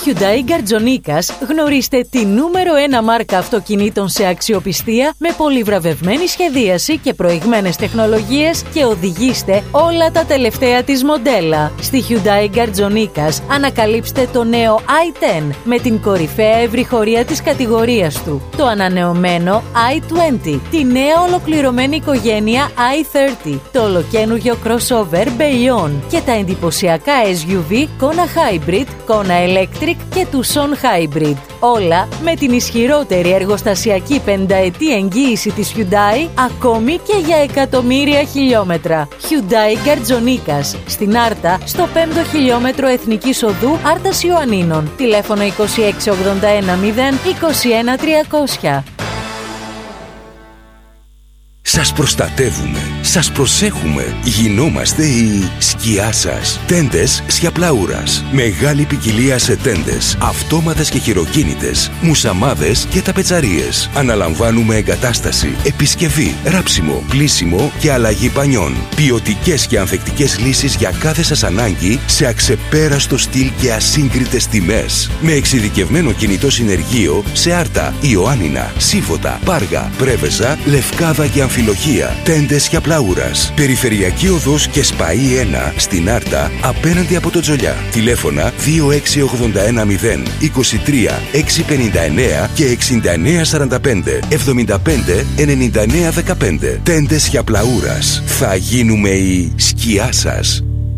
Hyundai Γκαρτζονίκας γνωρίστε τη νούμερο 1 μάρκα αυτοκινήτων σε αξιοπιστία με πολυβραβευμένη σχεδίαση και προηγμένες τεχνολογίες και οδηγήστε όλα τα τελευταία της μοντέλα. Στη Hyundai Γκαρτζονίκας ανακαλύψτε το νέο i10 με την κορυφαία ευρυχωρία της κατηγορίας του, το ανανεωμένο i20, τη νέα ολοκληρωμένη οικογένεια i30, το ολοκαίνουργιο crossover Bayon και τα εντυπωσιακά SUV Kona Hybrid, Kona Electric και Tucson Hybrid. Όλα με την ισχυρότερη εργοστασιακή 50ετή εγγύηση της Hyundai, ακόμη και για εκατομμύρια χιλιόμετρα. Hyundai Γκαρτζονίκας, στην Άρτα, στο 5ο χιλιόμετρο Εθνικής Οδού Άρτας Ιωαννίνων. Τηλέφωνο 2681 0 21 300. Σας προστατεύουμε, σας προσέχουμε. Γινόμαστε η σκιά σας. Τέντες Σιαπλαούρας. Μεγάλη ποικιλία σε τέντες, αυτόματες και χειροκίνητες, μουσαμάδες και ταπετσαρίες. Αναλαμβάνουμε εγκατάσταση, επισκευή, ράψιμο, πλύσιμο και αλλαγή πανιών. Ποιοτικές και ανθεκτικές λύσεις για κάθε σας ανάγκη σε αξεπέραστο στυλ και ασύγκριτες τιμές. Με εξειδικευμένο κινητό συνεργείο σε Άρτα, Ιωάννινα, Σύφωτα, Πάργα, Πρέβεζα, Λευκάδα και Αμφιλοχία. Τέντες Σιαπλαούρας. Περιφερειακή οδός και ΣΠΑΗ 1 στην Άρτα απέναντι από το Τζολιά. Τηλέφωνα 26810 23 659 και 6945 75 99 15. Τέντες Σιαπλαούρας. Θα γίνουμε η σκιά σας.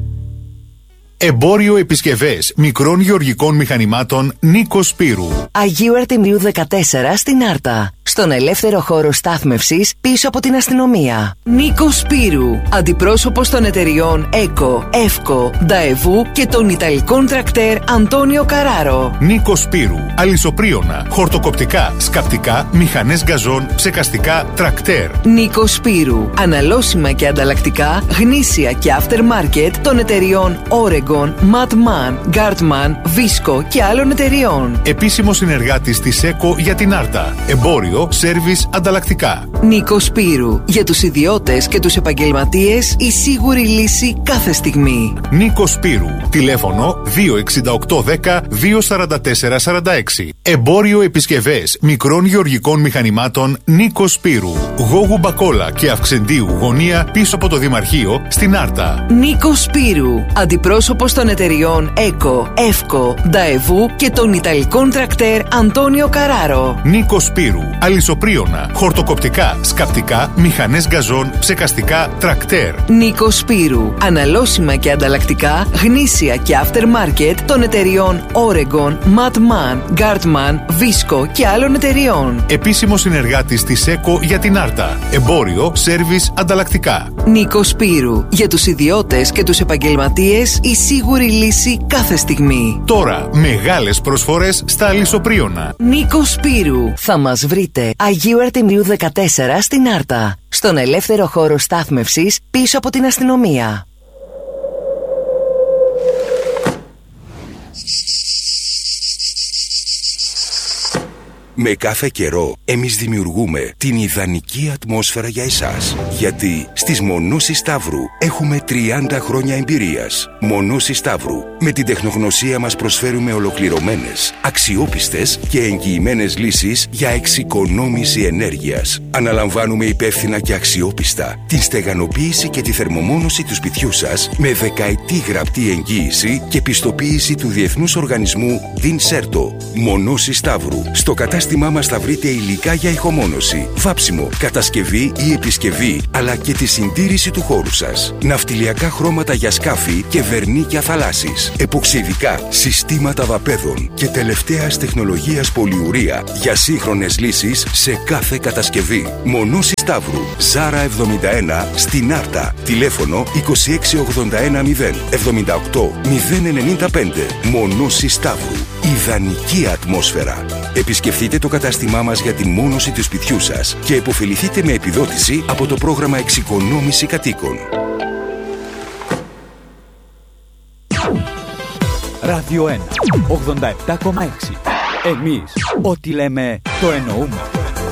Εμπόριο επισκευές μικρών γεωργικών μηχανημάτων Νίκος Σπύρου. Αγίου Αρτεμίου 14 στην Άρτα. Στον ελεύθερο χώρο στάθμευσης πίσω από την αστυνομία. Νίκος Σπύρου. Αντιπρόσωπος των εταιριών ΕΚΟ, ΕΦΚΟ, Νταεβού και των Ιταλικών τρακτέρ Αντώνιο Καράρο. Νίκος Σπύρου. Αλυσοπρίωνα, χορτοκοπτικά, σκαπτικά, μηχανές γκαζόν, ψεκαστικά, τρακτέρ. Νίκος Σπύρου. Αναλώσιμα και ανταλλακτικά, γνήσια και aftermarket των εταιριών Oregon, Madman, Gartman, Visco και άλλων εταιριών. Επίσημο συνεργάτης της ΕΚΟ για την Άρτα. Εμπόριο, σέρβις, ανταλλακτικά. Νίκος Σπύρου. Για τους ιδιώτες και τους επαγγελματίες η σίγουρη λύση κάθε στιγμή. Νίκος Σπύρου. Τηλέφωνο 26810 244 46. Εμπόριο επισκευές μικρών γεωργικών μηχανημάτων Νίκος Σπύρου. Γόγου Μπακόλα και Αυξεντίου γωνία πίσω από το Δημαρχείο στην Άρτα. Νίκος Σπύρου. Αντιπρόσωπος των εταιριών ΕΚΟ, ΕΦΚΟ, Νταεβού και των Ιταλικών τρακτέρ Αντώνιο Καράρο. Νίκος Σπύρου. Αλυσοπρίωνα, χορτοκοπτικά, σκαπτικά, μηχανές γκαζόν, ψεκαστικά, τρακτέρ. Νίκος Σπύρου. Αναλώσιμα και ανταλλακτικά, γνήσια και aftermarket των εταιριών Oregon, Madman, Gartman, Visco και άλλων εταιριών. Επίσημο συνεργάτης της ΕΚΟ για την Άρτα. Εμπόριο, σέρβις, ανταλλακτικά. Νίκος Σπύρου. Για τους ιδιώτες και τους επαγγελματίες η σίγουρη λύση κάθε στιγμή. Τώρα μεγάλες προσφορές στα αλυσοπρίωνα. Νίκος Σπύρου. Θα μας βρείτε Αγίου Αρτεμίου 14 στην Άρτα. Στον ελεύθερο χώρο στάθμευσης πίσω από την αστυνομία. Με κάθε καιρό, εμείς δημιουργούμε την ιδανική ατμόσφαιρα για εσάς. Γιατί στις Μονώσεις Σταύρου έχουμε 30 χρόνια εμπειρίας. Μονώσεις Σταύρου. Με την τεχνογνωσία μας προσφέρουμε ολοκληρωμένες, αξιόπιστες και εγγυημένες λύσεις για εξοικονόμηση ενέργειας. Αναλαμβάνουμε υπεύθυνα και αξιόπιστα την στεγανοποίηση και τη θερμομόνωση του σπιτιού σας με δεκαετή γραπτή εγγύηση και πιστοποίηση του Διεθνούς Οργανισμού DIN-CERTO. Μονώσεις Σταύρου. Στο κατάστημά μας θα βρείτε υλικά για ηχομόνωση, βάψιμο, κατασκευή ή επισκευή, αλλά και τη συντήρηση του χώρου σας. Ναυτιλιακά χρώματα για σκάφη και βερνίκια θαλάσσης. Εποξιδικά, συστήματα βαπέδων και τελευταίας τεχνολογίας πολυουρία για σύγχρονες λύσεις σε κάθε κατασκευή. Μονώσεις Σταύρου. Ζάρα 71 στην Άρτα. Τηλέφωνο 26810 78 095. Μονώσεις Σταύρου. Ιδανική ατμόσφαιρα. Επισκεφτείτε το κατάστημά μας για την μόνωση του σπιτιού σας και επωφεληθείτε με επιδότηση από το πρόγραμμα Εξοικονόμηση Κατοίκων. Ράδιο 1, 87,6. Εμείς ό,τι λέμε το εννοούμε.